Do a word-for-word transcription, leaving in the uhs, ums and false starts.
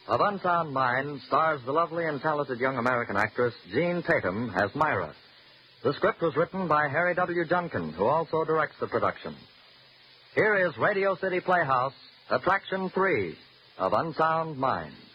of Unsound Mind stars the lovely and talented young American actress Jean Tatum as Myra. The script was written by Harry W. Junkin, who also directs the production. Here is Radio City Playhouse, Attraction three of Unsound Mind.